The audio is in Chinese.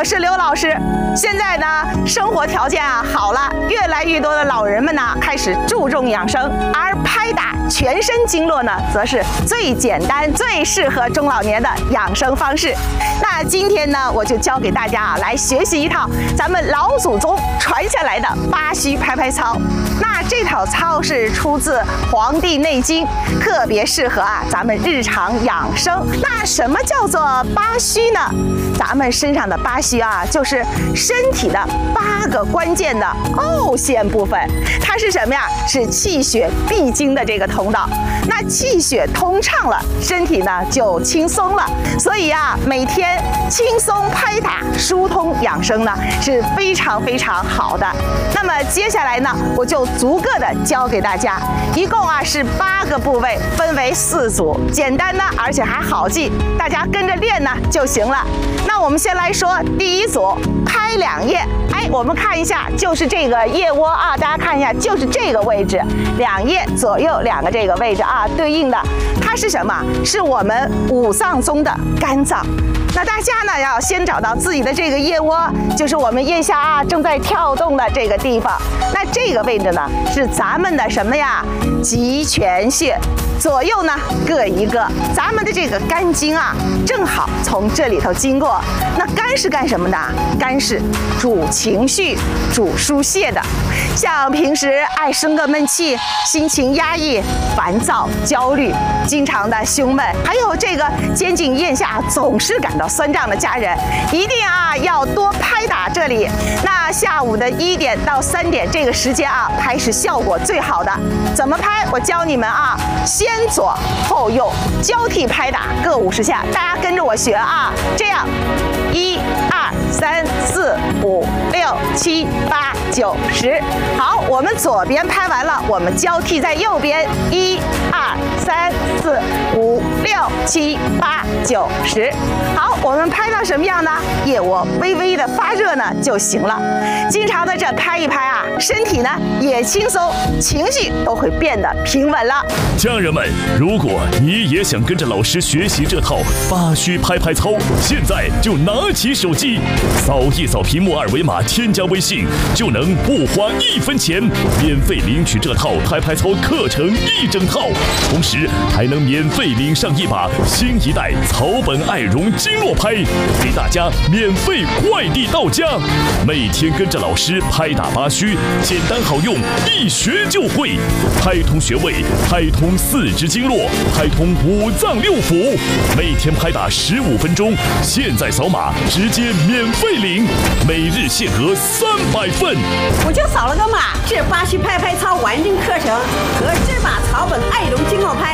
我是刘老师。现在呢，生活条件好了，越来越多的老人们呢开始注重养生，而拍打全身经络呢，则是最简单、最适合中老年的养生方式。那今天呢，我就教给大家来学习一套咱们老祖宗传下来的八虚拍拍操。那这套操是出自《黄帝内经》，特别适合咱们日常养生。那什么叫做八虚呢？咱们身上的八虚就是身体的8个关键的凹陷部分。它是什么呀？是气血必经的这个通道。那气血通畅了，身体呢就轻松了。所以每天轻松拍打、疏通养生呢是非常非常好的。那么接下来呢，我就逐个的教给大家，一共是8个部位，分为4组，简单呢，而且还好记，大家跟着练呢就行了。那我们先来说第一组，拍2腋。我们看一下，就是这个腋窝大家看一下，就是这个位置，2腋左右2个这个位置对应的，它是什么？是我们5脏中的肝脏。那大家呢要先找到自己的这个腋窝，就是我们腋下正在跳动的这个地方。那这个位置呢是咱们的什么呀？极泉穴。左右呢各一个，咱们的这个肝经正好从这里头经过。那肝是干什么的？肝是主情绪、主疏泄的。像平时爱生个闷气、心情压抑、烦躁、焦虑、经常的胸闷，还有这个肩颈腋下总是感到酸胀的家人，一定要多拍打这里。那下午的1点到3点这个时间拍是效果最好的。怎么拍？我教你们先左后右交替拍打各50下，大家跟着我学这样1、2、3、4、5、6、7、8、9、10。好，我们左边拍完了，我们交替在右边1、2、3、4、5、6、7、8、9、10。好，我们拍到什么样呢？腋窝微微的发热呢就行了。经常的这拍一拍身体呢也轻松，情绪都会变得平稳了。 家人们，如果你也想跟着老师学习这套八虚拍拍操，现在就拿起手机，扫一扫屏幕2维码，添加微信，就能不花1分钱，免费领取这套拍拍操课程1整套，同时还能免费领上一把新一代草本爱绒经络拍，给大家免费快递到家。每天跟着老师拍打八虚，简单好用，一学就会，拍通穴位，拍通4肢经络，拍通5脏6腑，每天拍打15分钟，现在扫码直接免费领，每日限额300份。 我就扫了个码，这八虚拍拍操完整课程和这把草本爱绒经络拍